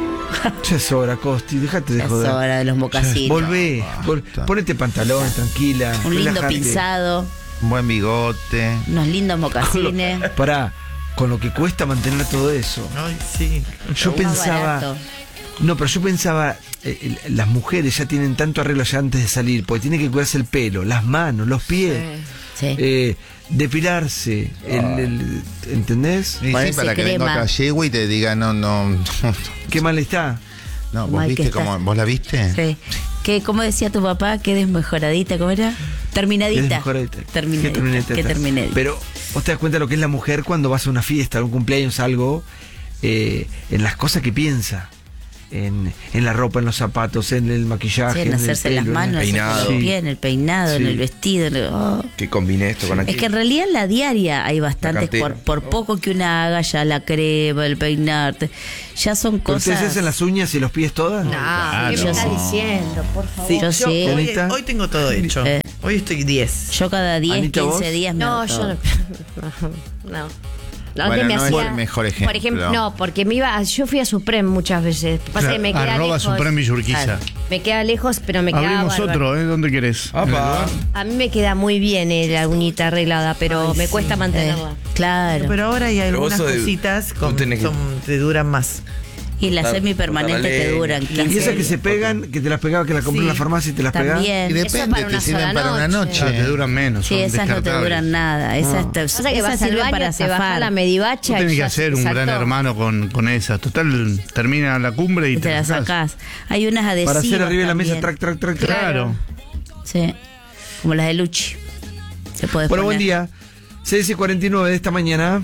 Ya es hora, Costi, déjate de Ya es joder. hora de los mocasines. Volvé, vol- Basta. ponete pantalón, tranquila. Un lindo relájate. pinzado, Un buen bigote. unos lindos mocasines. Pará, con lo que cuesta mantener todo eso. Ay, sí. Yo Más pensaba. barato. No, pero yo pensaba, eh, el- las mujeres ya tienen tanto arreglo ya antes de salir, porque tienen que cuidarse el pelo, las manos, los pies, Sí. eh, depilarse, el, el- ¿entendés? Y sí, Ponerse para que venga crema. otra yegua y te diga, no, no, no. ¿Qué mal está? No, ¿vos Mal que viste está. cómo? ¿Vos la viste? Sí. ¿Qué, ¿Cómo decía tu papá? ¿Qué desmejoradita? ¿Cómo era? Terminadita. Es mejor, Terminadita. que terminadita. Que terminadita. Pero vos te das cuenta de lo que es la mujer cuando vas a una fiesta, a un cumpleaños, algo, eh, en las cosas que piensa. En, en la ropa, en los zapatos, en el maquillaje, Sí, en en hacerse el las pelo, manos, en el hacerse los pies, en el peinado, Sí. en el vestido. en el- oh. Que combine esto con Es aquello. que en realidad en la diaria hay bastantes, cartera. por, por poco que una haga ya la crema, el peinarte, ya son ¿Pero cosas... ustedes hacen las uñas y los pies todas? No, ¿qué me estás diciendo? Por favor. Sí, Yo yo sí. hoy, ¿Anita? hoy tengo todo hecho. Eh. Hoy estoy diez. Yo cada diez, Anita, quince ¿vos? días me No, hago yo todo. no. No. No, Bueno, que me no es hacía, el mejor ejemplo. Por ejemplo, no, porque me iba, yo fui a Supreme muchas veces. Pasa Claro, que me queda arroba lejos. Supreme Villurquiza. Claro, me queda lejos, pero me queda Abrimos bárbaro. otro, ¿eh? ¿Dónde querés? Apa. A mí me queda muy bien eh, la uñita arreglada, pero Ay, me sí. cuesta mantenerla. Claro. Pero ahora hay Pero vos algunas sos de- cositas vos con, tenés que- son- te duran más. Y las Cortar- semipermanentes cortar la que leña. duran Y quince esas que días. se pegan, que te las pegaba, que las compré Sí. en la farmacia y te las pegaba. También. Y Eso depende, para una te sirven sola para una noche. noche. Ya, te duran menos. Sí, son esas no te descartables. duran nada. Esas, te, Pasa que esas vas al sirven baño, para te bajás zafar. la medivacha Vos tenés y que ya hacer un saltó. gran hermano con, con esas. Total, termina la cumbre y Y te las sacás. Hay unas adhesivas Para hacer arriba de la mesa, también. track, track, track, track. Claro. Sí. Como las de Luchi. Se puede Bueno, buen poner. día. seis y cuarenta y nueve de esta mañana.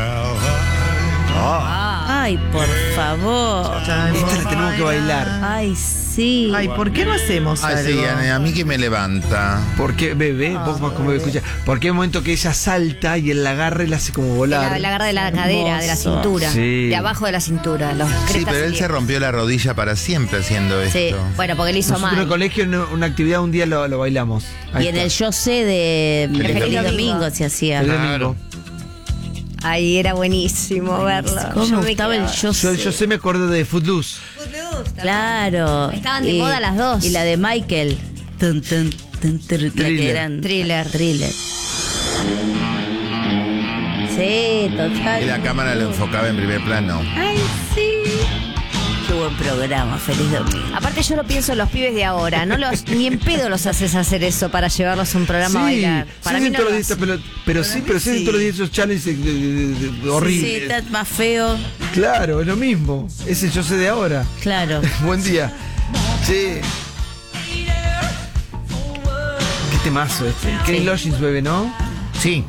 Ay, por favor. Esta la tenemos que bailar. Ay, sí. Ay, ¿por qué no hacemos Ah, sí, algo? a, a mí que me levanta. Porque, bebé, vos vas como escucha. Porque hay un momento que ella salta y él la agarra y la hace como volar. La, la agarra de la cadera, de la Hermoso. cintura. Sí. De abajo de la cintura. Los Sí, crestas pero él y- se rompió la rodilla para siempre haciendo esto. Sí, bueno, porque él hizo Nosotros en el mal. colegio, en una actividad, un día lo, lo bailamos. Ahí Y en está. el yo sé de, de Feliz Feliz Domingo. Domingo se hacía. El Claro. domingo. Ahí era buenísimo verlo. ¿Cómo Yo me me gustaba el quedaba- yo Yo, sé? yo sé, me acuerdo de Footloose. Claro. Estaban de moda las dos. Y la de Michael. Tun, tun, tun, tun, la Thriller. que eran Thriller. Thriller. Sí, total. Y la cámara lo enfocaba en primer plano. Ay, sí. Qué buen programa, Feliz Domingo. Aparte yo lo pienso en los pibes de ahora, no los ni en pedo los haces hacer eso para llevarlos a un programa a bailar. Para sí, mí hacen no todos lo los días, hacen. pero, pero sí, pero sí hacen sí. todos los días esos challenges de- de- de- de- de- horribles. Sí, está más feo. Claro, es lo mismo. Ese yo sé de ahora. Claro. Buen día. Sí. Qué temazo este. Kenny Loggins, bebé, ¿no? Sí.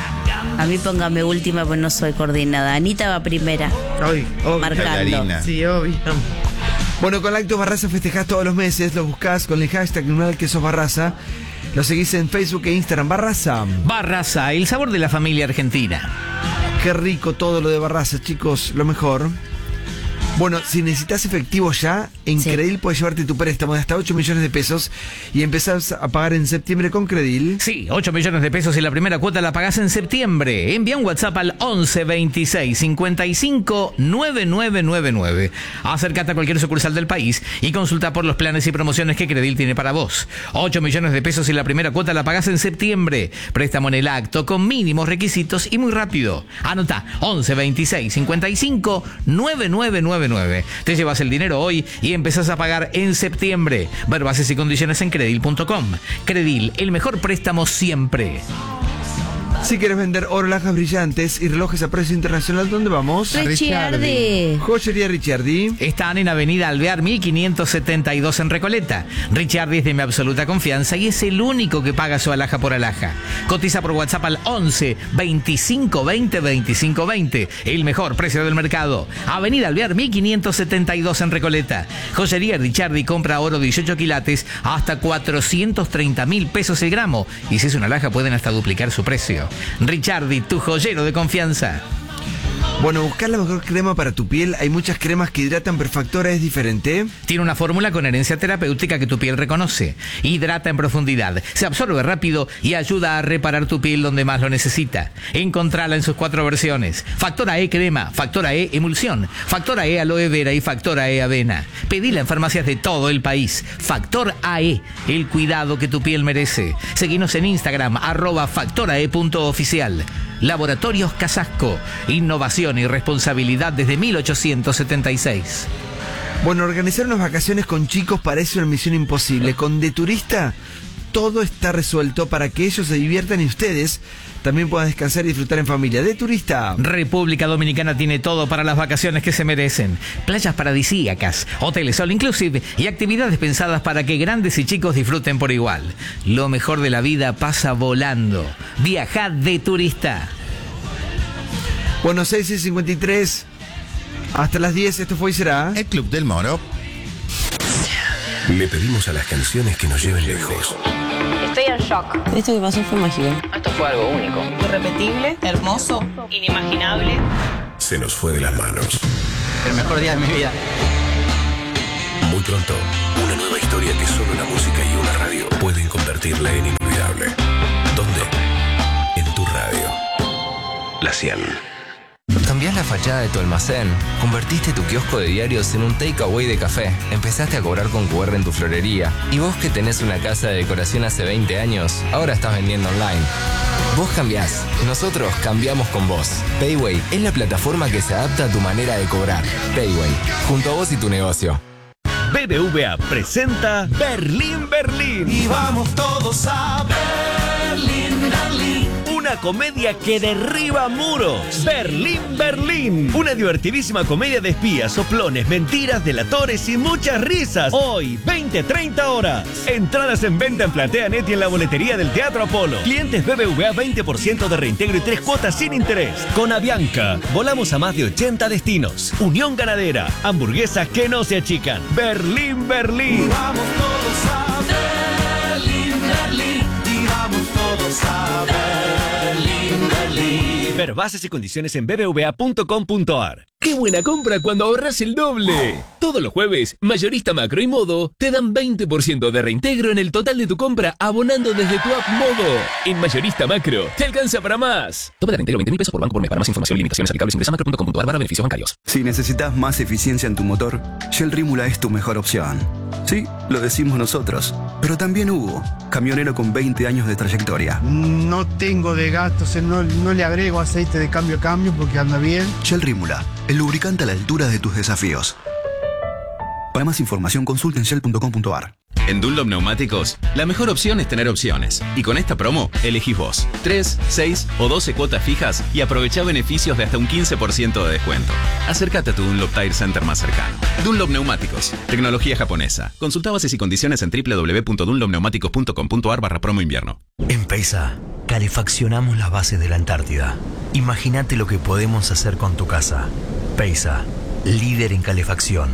A mí póngame última, pues no soy coordinada. Anita va primera. Ay, obvio. Marcando. Bailarina. Sí, obvio. Bueno, con Lacto Barraza festejás todos los meses, lo buscás con el hashtag numeral que sos Barraza. Lo seguís en Facebook e Instagram. Barraza. Barraza, el sabor de la familia argentina. Qué rico todo lo de Barraza, chicos, lo mejor. Bueno, si necesitas efectivo ya, en Sí. Credil puedes llevarte tu préstamo de hasta ocho millones de pesos y empezás a pagar en septiembre con Credil. Sí, ocho millones de pesos y la primera cuota la pagás en septiembre. Envía un WhatsApp al once veintiséis cincuenta y cinco noventa y nueve noventa y nueve. Acércate a cualquier sucursal del país y consulta por los planes y promociones que Credil tiene para vos. ocho millones de pesos y la primera cuota la pagás en septiembre. Préstamo en el acto con mínimos requisitos y muy rápido. Anota once veintiséis cincuenta y cinco noventa y nueve noventa y nueve. Te llevas el dinero hoy y empezás a pagar en septiembre. Ver bases y condiciones en credil punto com. Credil, el mejor préstamo siempre. Si quieres vender oro, lajas brillantes y relojes a precio internacional, ¿dónde vamos? Ricciardi. Joyería Ricciardi. Están en Avenida Alvear mil quinientos setenta y dos en Recoleta. Ricciardi es de mi absoluta confianza y es el único que paga su alhaja por alhaja. Cotiza por WhatsApp al once veinticinco veinte veinticinco veinte. El mejor precio del mercado. Avenida Alvear mil quinientos setenta y dos en Recoleta. Joyería Ricciardi compra oro dieciocho quilates hasta cuatrocientos treinta mil pesos el gramo. Y si es una alhaja pueden hasta duplicar su precio. Ricciardi, tu joyero de confianza. Bueno, buscar la mejor crema para tu piel. Hay muchas cremas que hidratan, pero Factora es diferente. Tiene una fórmula con herencia terapéutica que tu piel reconoce. Hidrata en profundidad, se absorbe rápido y ayuda a reparar tu piel donde más lo necesita. Encontrala en sus cuatro versiones. Factora E crema, Factora E emulsión, Factora E aloe vera y Factora E avena. Pedila en farmacias de todo el país. Factor A E, el cuidado que tu piel merece. Seguinos en Instagram, arroba factorae punto oficial. Laboratorios Casasco, innovación y responsabilidad desde mil ochocientos setenta y seis. Bueno, organizar unas vacaciones con chicos parece una misión imposible. Con De Turista, todo está resuelto para que ellos se diviertan y ustedes también puedan descansar y disfrutar en familia. De Turista. República Dominicana tiene todo para las vacaciones que se merecen. Playas paradisíacas, hoteles all inclusive y actividades pensadas para que grandes y chicos disfruten por igual. Lo mejor de la vida pasa volando. Viaja de Turista. Bueno, seis y cincuenta y tres. Hasta las diez, esto fue y será El Club del Moro. Le pedimos a las canciones que nos lleven lejos. Estoy en shock. Esto que pasó fue mágico. Esto fue algo único. Irrepetible, hermoso, inimaginable. Se nos fue de las manos. El mejor día de mi vida. Muy pronto, una nueva historia que solo la música y una radio pueden convertirla en inolvidable. ¿Dónde? En tu radio. La cien. Cambiás la fachada de tu almacén, convertiste tu kiosco de diarios en un takeaway de café, empezaste a cobrar con cu erre en tu florería, y vos que tenés una casa de decoración hace veinte años, ahora estás vendiendo online. Vos cambiás, nosotros cambiamos con vos. Payway es la plataforma que se adapta a tu manera de cobrar. Payway, junto a vos y tu negocio. B B V A presenta Berlín, Berlín. Y vamos todos a Berlín, Berlín. Una comedia que derriba muros. Berlín, Berlín. Una divertidísima comedia de espías, soplones, mentiras, delatores y muchas risas. Hoy, veinte treinta horas. Entradas en venta en PlateaNet y en la boletería del Teatro Apolo. Clientes B B V A veinte por ciento de reintegro y tres cuotas sin interés. Con Avianca, volamos a más de ochenta destinos. Unión Ganadera, hamburguesas que no se achican. Berlín, Berlín. Y vamos todos a Berlín, Berlín. Y vamos todos a Berlín, Berlín. Ver bases y condiciones en b b v a punto com punto a r. ¡Qué buena compra cuando ahorras el doble! Todos los jueves, Mayorista Macro y Modo te dan veinte por ciento de reintegro en el total de tu compra abonando desde tu app Modo. En Mayorista Macro, te alcanza para más. Tope de reintegro veinte mil pesos por banco por mes. Para más información y limitaciones aplicables ingresa a macro punto com punto a r barra beneficios bancarios. Si necesitas más eficiencia en tu motor, Shell Rímula es tu mejor opción. Sí, lo decimos nosotros, pero también Hugo, camionero con veinte años de trayectoria. No tengo de gastos, no, no le agrego aceite de cambio a cambio porque anda bien. Shell Rímula, el lubricante a la altura de tus desafíos. Para más información consulta en shell punto com punto a r. En Dunlop Neumáticos, la mejor opción es tener opciones. Y con esta promo, elegís vos. tres, seis o doce cuotas fijas y aprovechá beneficios de hasta un quince por ciento de descuento. Acércate a tu Dunlop Tire Center más cercano. Dunlop Neumáticos, tecnología japonesa. Consulta bases y condiciones en w w w punto dunlop neumáticos punto com punto a r barra promo invierno. En Peisa, calefaccionamos las bases de la Antártida. Imagínate lo que podemos hacer con tu casa. Peisa, líder en calefacción.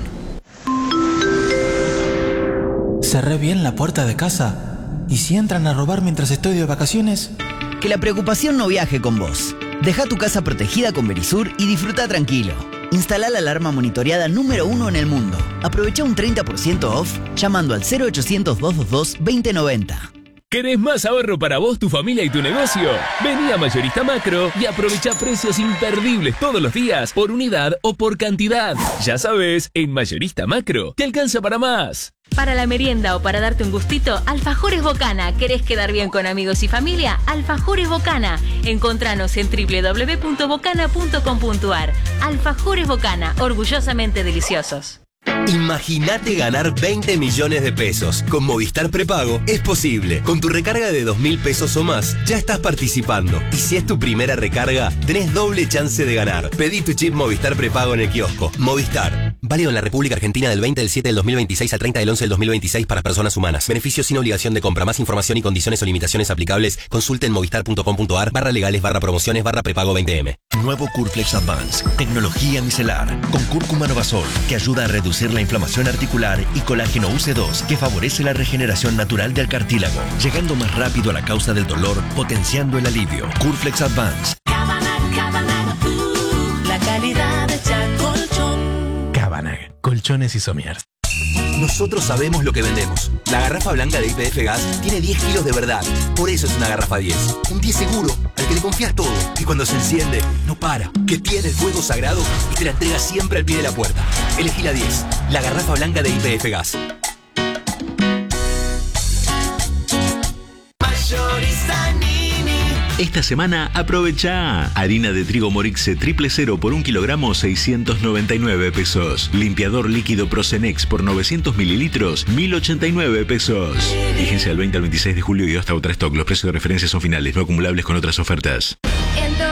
Cerré bien la puerta de casa. ¿Y si entran a robar mientras estoy de vacaciones? Que la preocupación no viaje con vos. Deja tu casa protegida con Verisur y disfruta tranquilo. Instala la alarma monitoreada número uno en el mundo. Aprovecha un treinta por ciento off llamando al cero ochocientos, doscientos veintidós, veinte noventa. ¿Querés más ahorro para vos, tu familia y tu negocio? Vení a Mayorista Macro y aprovecha precios imperdibles todos los días, por unidad o por cantidad. Ya sabes, en Mayorista Macro te alcanza para más. Para la merienda o para darte un gustito, Alfajores Bocana. ¿Querés quedar bien con amigos y familia? Alfajores Bocana. Encontranos en w w w punto bocana punto com punto a r. Alfajores Bocana, orgullosamente deliciosos. Imagínate ganar veinte millones de pesos. Con Movistar Prepago es posible. Con tu recarga de dos mil pesos o más, ya estás participando. Y si es tu primera recarga, tenés doble chance de ganar. Pedí tu chip Movistar Prepago en el kiosco. Movistar. Válido en la República Argentina del veinte del siete del dos mil veintiséis al treinta del once del dos mil veintiséis para personas humanas. Beneficios sin obligación de compra. Más información y condiciones o limitaciones aplicables, consulte en movistar punto com punto a r barra legales barra promociones barra prepago veinte eme. Nuevo Curflex Advance, tecnología micelar, con cúrcuma novasol, que ayuda a reducir la inflamación articular, y colágeno U C dos, que favorece la regeneración natural del cartílago, llegando más rápido a la causa del dolor, potenciando el alivio. Curflex Advance. Cabanag, Cabanag, uh, la calidad de Chacolchón. Cabanag, colchones y somiers. Nosotros sabemos lo que vendemos. La garrafa blanca de Y P F Gas tiene diez kilos de verdad. Por eso es una garrafa diez. Un diez seguro, al que le confías todo. Y cuando se enciende, no para. Que tiene el fuego sagrado y te la entrega siempre al pie de la puerta. Elegí la diez. La garrafa blanca de Y P F Gas. Mayorista Nini. Esta semana aprovecha harina de trigo Morixe triple cero por un kilogramo seiscientos noventa y nueve pesos. Limpiador líquido Procenex por novecientos mililitros mil ochenta y nueve pesos. Vigencia del veinte al veintiséis de julio y hasta otra stock. Los precios de referencia son finales, no acumulables con otras ofertas.